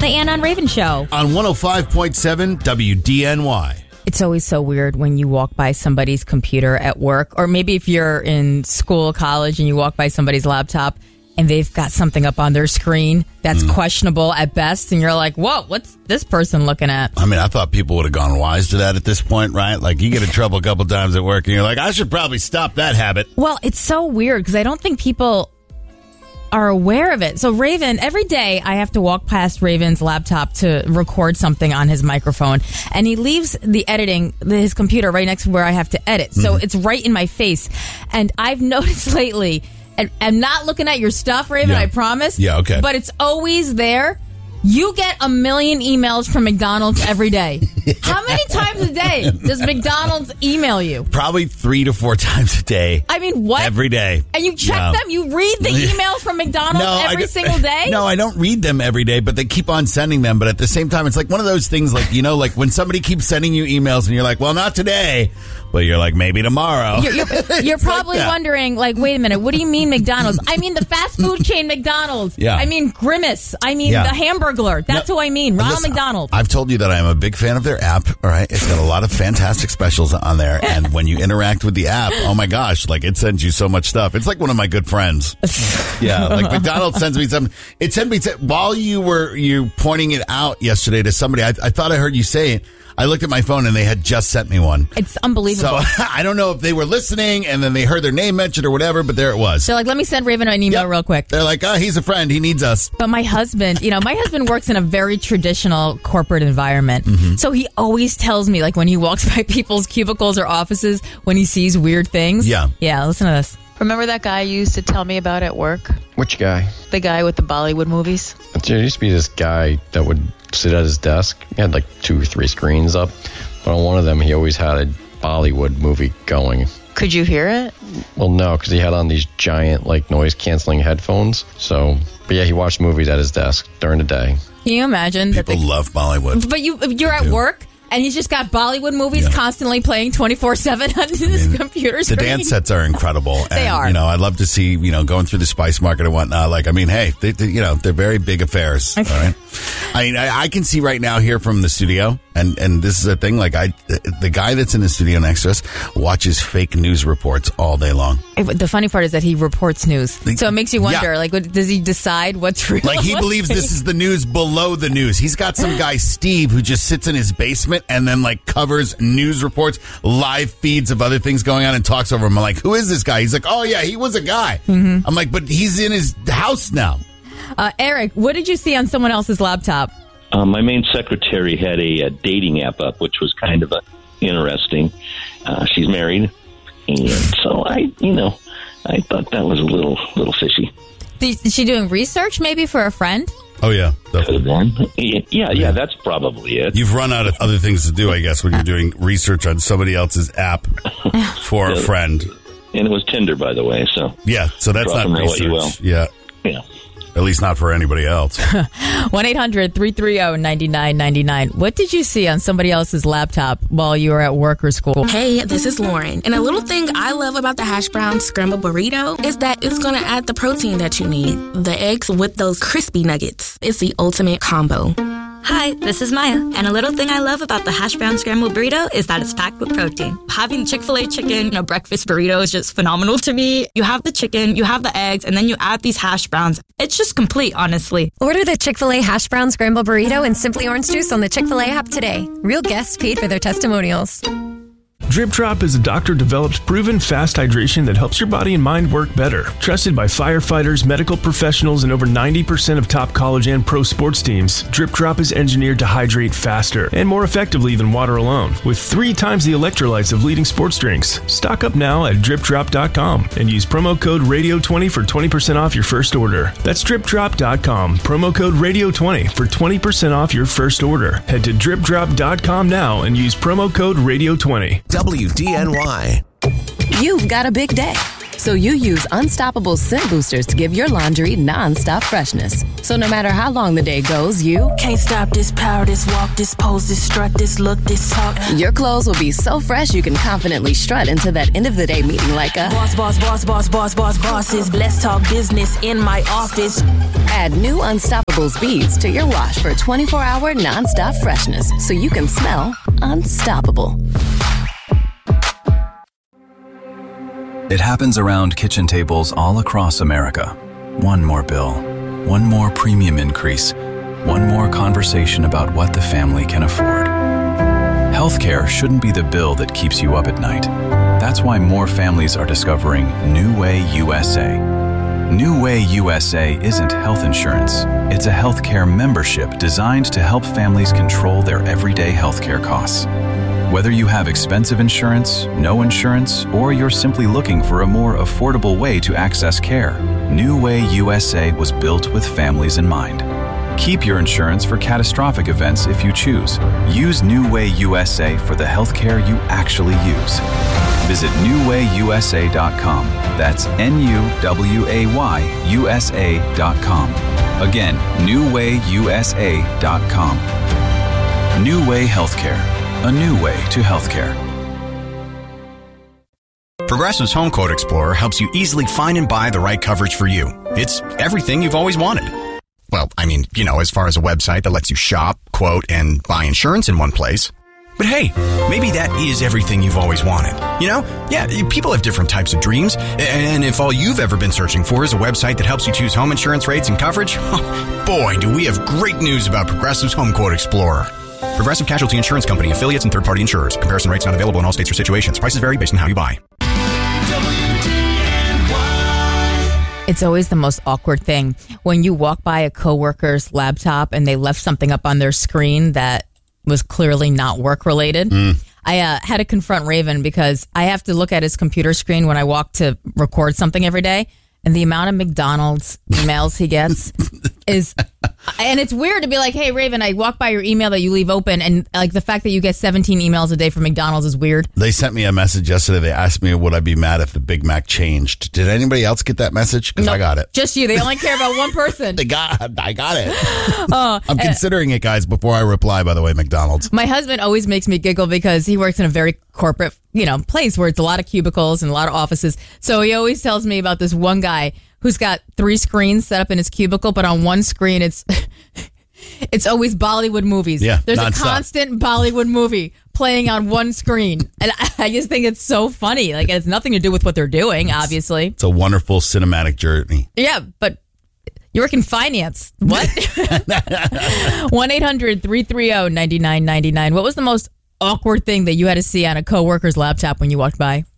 The Ann on Raven Show. On 105.7 WDNY. It's always so weird when you walk by somebody's computer at work, or maybe if you're in school, college, and you walk by somebody's laptop and they've got something up on their screen that's questionable at best, and you're like, whoa, what's this person looking at? I mean, I thought people would have gone wise to that at this point, right? Like, you get in trouble a couple times at work, and you're like, I should probably stop that habit. Well, it's so weird because I don't think people are aware of it. So Raven, every day I have to walk past Raven's laptop to record something on his microphone, and he leaves the editing, his computer right next to where I have to edit. So it's right in my face. And I've noticed lately, and I'm not looking at your stuff, Raven, I promise. Yeah, okay. But it's always there. You get 1 million emails from McDonald's every day. How many times a day does McDonald's email you? Probably 3 to 4 times a day. I mean, what? Every day. And you check them? You read the emails from McDonald's every single day? No, I don't read them every day, but they keep on sending them. But at the same time, it's like one of those things, like, you know, like when somebody keeps sending you emails and you're like, well, not today. But you're like, maybe tomorrow. You're probably wondering, like, wait a minute, what do you mean McDonald's? I mean the fast food chain McDonald's. Yeah. I mean Grimace. I mean the Hamburglar. That's who I mean. Ronald McDonald. I've told you that I am a big fan of their app, all right? It's got a lot of fantastic specials on there. And when you interact with the app, oh my gosh, like it sends you so much stuff. It's like one of my good friends. Yeah, like McDonald's sends me something. It sent me, while you pointing it out yesterday to somebody, I thought I heard you say it. I looked at my phone and they had just sent me one. It's unbelievable. So I don't know if they were listening and then they heard their name mentioned or whatever, but there it was. So like, let me send Raven an email real quick. They're like, oh, he's a friend. He needs us. But my husband, my husband works in a very traditional corporate environment. Mm-hmm. So he always tells me, like when he walks by people's cubicles or offices, when he sees weird things. Yeah. Yeah, listen to this. Remember that guy you used to tell me about at work? Which guy? The guy with the Bollywood movies. There used to be this guy that would sit at his desk. He had like 2 or 3 screens up. But on one of them, he always had a Bollywood movie going. Could you hear it? Well, no, because he had on these giant, like, noise-canceling headphones. So, but yeah, he watched movies at his desk during the day. Can you imagine? People love Bollywood. But you're at work, and he's just got Bollywood movies constantly playing 24/7 on his computer screen. The dance sets are incredible. They are. I'd love to see, going through the spice market and whatnot. Like, I mean, hey, they're very big affairs. All right. I mean, I can see right now here from the studio, and this is a thing, like the guy that's in the studio next to us watches fake news reports all day long. The funny part is that he reports news. So it makes you wonder, like, does he decide what's real? Like, he believes this is the news below the news. He's got some guy, Steve, who just sits in his basement and then, like, covers news reports, live feeds of other things going on and talks over them. I'm like, who is this guy? He's like, oh, yeah, he was a guy. Mm-hmm. I'm like, but he's in his house now. Eric, what did you see on someone else's laptop? My main secretary had a dating app up, which was kind of interesting. She's married, and so I thought that was a little fishy. Is she doing research maybe for a friend? Oh, yeah. Definitely. Yeah, that's probably it. You've run out of other things to do, I guess, when you're doing research on somebody else's app for a friend. And it was Tinder, by the way. So yeah, so that's not research. Yeah. At least not for anybody else. 1-800-330-9999. What did you see on somebody else's laptop while you were at work or school? Hey, this is Lauren. And a little thing I love about the hash brown scrambled burrito is that it's going to add the protein that you need. The eggs with those crispy nuggets. It's the ultimate combo. Hi, this is Maya, and a little thing I love about the hash brown scrambled burrito is that it's packed with protein. Having Chick-fil-A chicken in a breakfast burrito is just phenomenal to me. You have the chicken, you have the eggs, and then you add these hash browns. It's just complete, honestly. Order the Chick-fil-A hash brown scrambled burrito and Simply Orange Juice on the Chick-fil-A app today. Real guests paid for their testimonials. Drip Drop is a doctor-developed, proven fast hydration that helps your body and mind work better. Trusted by firefighters, medical professionals, and over 90% of top college and pro sports teams, Drip Drop is engineered to hydrate faster and more effectively than water alone, with 3 times the electrolytes of leading sports drinks. Stock up now at DripDrop.com and use promo code RADIO20 for 20% off your first order. That's DripDrop.com, promo code RADIO20 for 20% off your first order. Head to DripDrop.com now and use promo code RADIO20. WDNY. You've got a big day. So you use Unstoppable scent boosters to give your laundry non-stop freshness. So no matter how long the day goes, you can't stop this power, this walk, this pose, this strut, this look, this talk. Your clothes will be so fresh you can confidently strut into that end of the day meeting like a bosses. Let's talk business in my office. Add new Unstoppables beads to your wash for 24-hour non-stop freshness so you can smell unstoppable. It happens around kitchen tables all across America. One more bill, one more premium increase, one more conversation about what the family can afford. Healthcare shouldn't be the bill that keeps you up at night. That's why more families are discovering New Way USA. New Way USA isn't health insurance. It's a healthcare membership designed to help families control their everyday healthcare costs. Whether you have expensive insurance, no insurance, or you're simply looking for a more affordable way to access care, New Way USA was built with families in mind. Keep your insurance for catastrophic events if you choose. Use New Way USA for the healthcare you actually use. Visit newwayusa.com. That's NUWAYUSA.com. Again, newwayusa.com. New Way Healthcare. A new way to healthcare. Progressive's Home Quote Explorer helps you easily find and buy the right coverage for you. It's everything you've always wanted. Well, I mean, as far as a website that lets you shop, quote, and buy insurance in one place. But hey, maybe that is everything you've always wanted. Yeah, people have different types of dreams. And if all you've ever been searching for is a website that helps you choose home insurance rates and coverage, boy, do we have great news about Progressive's Home Quote Explorer. Progressive Casualty Insurance Company, affiliates, and third-party insurers. Comparison rates not available in all states or situations. Prices vary based on how you buy. It's always the most awkward thing when you walk by a coworker's laptop and they left something up on their screen that was clearly not work-related. I had to confront Raven because I have to look at his computer screen when I walk to record something every day. And the amount of McDonald's emails he gets is, and it's weird to be like, hey, Raven, I walk by your email that you leave open. And like the fact that you get 17 emails a day from McDonald's is weird. They sent me a message yesterday. They asked me, would I be mad if the Big Mac changed? Did anybody else get that message? Because I got it. Just you. They only care about one person. I got it. I'm considering it, guys, before I reply, by the way, McDonald's. My husband always makes me giggle because he works in a very corporate, place where it's a lot of cubicles and a lot of offices. So he always tells me about this one guy who's got 3 screens set up in his cubicle, but on one screen it's always Bollywood movies. Yeah, there's nonstop. A constant Bollywood movie playing on one screen. And I just think it's so funny. Like, it has nothing to do with what they're doing, obviously. It's a wonderful cinematic journey. Yeah, but you work in finance. What? 1-800-330-9999. What was the most awkward thing that you had to see on a coworker's laptop when you walked by?